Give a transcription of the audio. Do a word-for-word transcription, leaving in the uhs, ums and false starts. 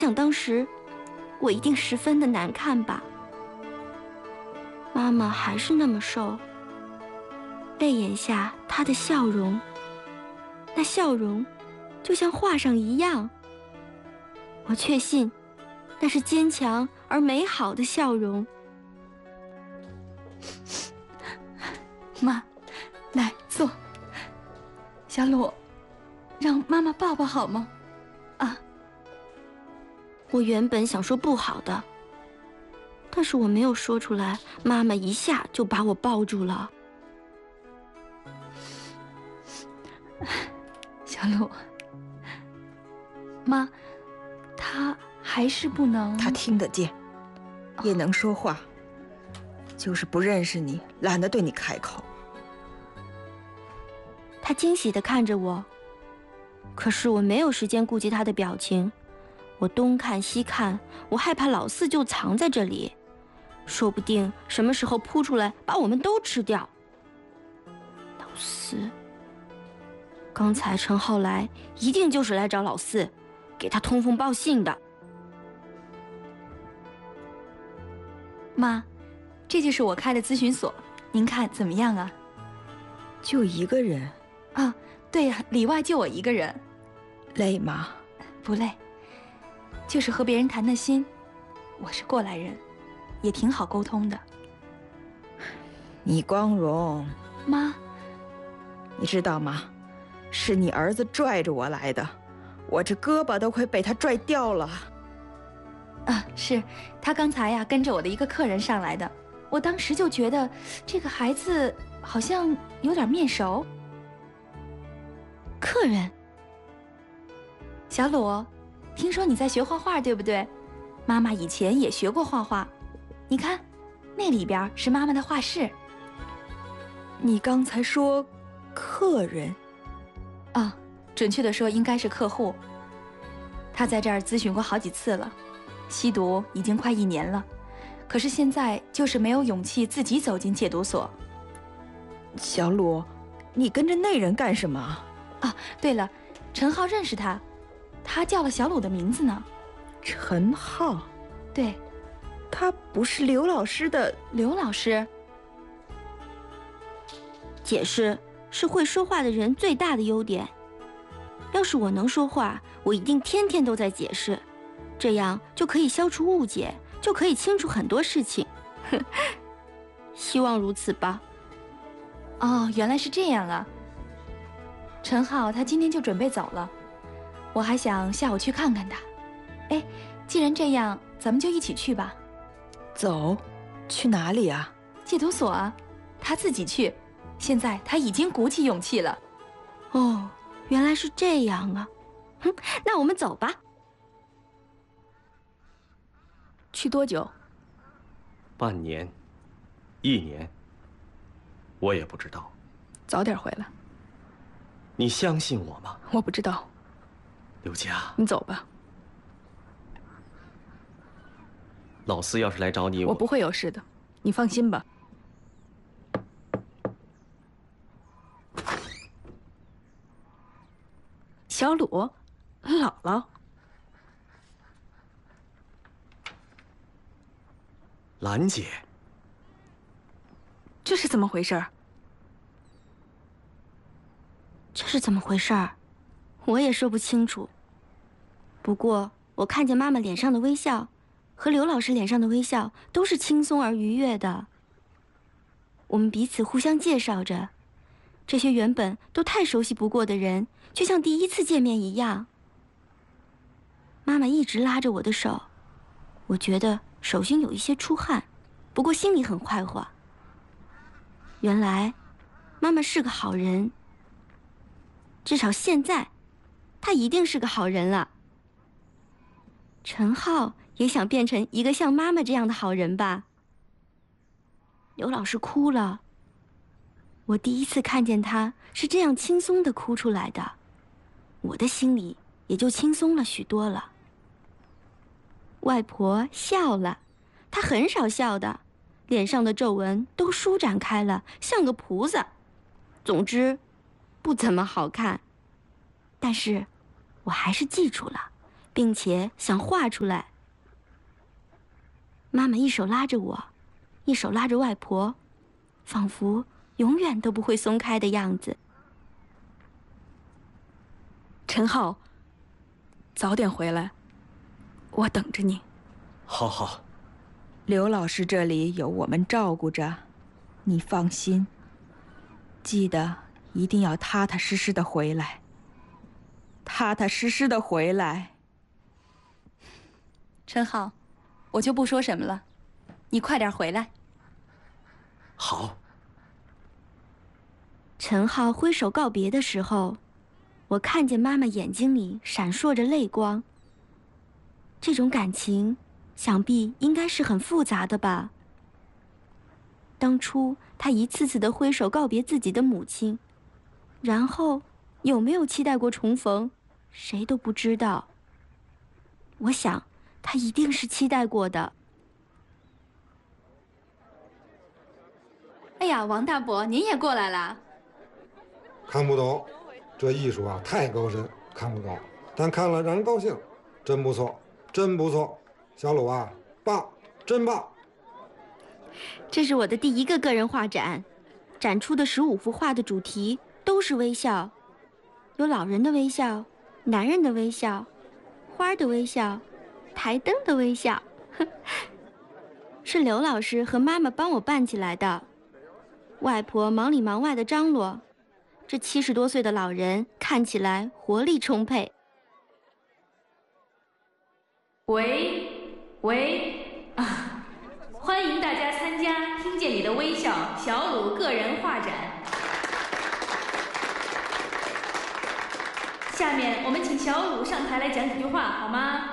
想当时我一定十分的难看吧。妈妈还是那么瘦，泪眼下她的笑容，那笑容就像画上一样。我确信，那是坚强而美好的笑容。 妈，来坐。小鲁，让妈妈抱抱好吗？啊。 我原本想说不好的，但是我没有说出来，妈妈一下就把我抱住了。 小鲁，妈，他还是不能…… 他听得见，也能说话，就是不认识你，懒得对你开口。 他惊喜地看着我，可是我没有时间顾及他的表情，我东看西看，我害怕老四就藏在这里，说不定什么时候扑出来把我们都吃掉。老四，刚才陈浩来一定就是来找老四，给他通风报信的。 妈，这就是我开的咨询所，您看怎么样啊？ 就一个人？ 啊，对呀，里外就我一个人。 累吗？ 不累，就是和别人谈谈心。我是过来人，也挺好沟通的。 你光荣。 妈， 你知道吗？是你儿子拽着我来的，我这胳膊都快被他拽掉了。 啊，是他刚才呀跟着我的一个客人上来的，我当时就觉得这个孩子好像有点面熟。 客人， 小鲁，听说你在学画画，对不对？妈妈以前也学过画画，你看，那里边是妈妈的画室。 你刚才说客人？ 啊，准确的说应该是客户。他在这儿咨询过好几次了，吸毒已经快一年了，可是现在就是没有勇气自己走进戒毒所。 小鲁，你跟着那人干什么？ 啊，对了，陈浩认识他，他叫了小鲁的名字呢。 陈浩？ 对， 他不是刘老师的？ 刘老师。 解释是会说话的人最大的优点。要是我能说话，我一定天天都在解释，这样就可以消除误解，就可以清楚很多事情。希望如此吧。 哦，原来是这样啊。陈浩他今天就准备走了，我还想下午去看看他。哎，既然这样，咱们就一起去吧。 走？去哪里啊？ 戒毒所啊，他自己去。现在他已经鼓起勇气了。 哦，原来是这样啊。哼，那我们走吧。 去多久？ 半年，一年，我也不知道。 早点回来。 你相信我吗？ 我不知道。 刘佳， 你走吧。 老四要是来找你， 我不会有事的，你放心吧。小鲁，姥姥。 兰姐， 这是怎么回事？ 这是怎么回事儿？我也说不清楚。不过我看见妈妈脸上的微笑，和刘老师脸上的微笑都是轻松而愉悦的。我们彼此互相介绍着，这些原本都太熟悉不过的人，却像第一次见面一样。妈妈一直拉着我的手，我觉得手心有一些出汗，不过心里很快活。原来，妈妈是个好人。至少现在，她一定是个好人了。陈浩也想变成一个像妈妈这样的好人吧。刘老师哭了，我第一次看见他是这样轻松地哭出来的，我的心里也就轻松了许多了。外婆笑了，她很少笑的，脸上的皱纹都舒展开了，像个菩萨。总之，不怎么好看。但是，我还是记住了， 并且想画出来。妈妈一手拉着我，一手拉着外婆，仿佛永远都不会松开的样子。 陈浩，早点回来，我等着你。 好好。 刘老师这里有我们照顾着，你放心。记得一定要踏踏实实的回来，踏踏实实的回来。 陈浩，我就不说什么了，你快点回来。 好。 陈浩挥手告别的时候，我看见妈妈眼睛里闪烁着泪光。这种感情，想必应该是很复杂的吧。当初她一次次的挥手告别自己的母亲，然后有没有期待过重逢，谁都不知道。我想，她一定是期待过的。 哎呀，王大伯，您也过来了。 看不懂，这艺术啊太高深，看不懂，但看了让人高兴，真不错，真不错。小鲁啊，棒，真棒！ 这是我的第一个个人画展，展出的十五幅画的主题都是微笑，有老人的微笑，男人的微笑，花的微笑，台灯的微笑，是刘老师和妈妈帮我办起来的。外婆忙里忙外的张罗，这七十多岁的老人看起来活力充沛。 喂喂啊！欢迎大家参加《听见你的微笑》小鲁个人画展。下面我们请小鲁上台来讲几句话，好吗？